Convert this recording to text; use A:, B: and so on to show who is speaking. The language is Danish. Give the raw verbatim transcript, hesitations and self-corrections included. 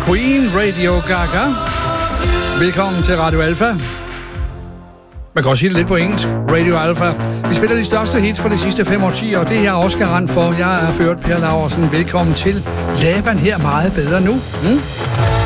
A: Queen, Radio Gaga. Velkommen til Radio Alpha. Man kan også sige det lidt på engelsk. Radio Alpha. Vi spiller de største hits for de sidste fem årtier, og det er jeg også garant for. Jeg er ført Per Laursen. Velkommen til. Laban her meget bedre nu. Mm?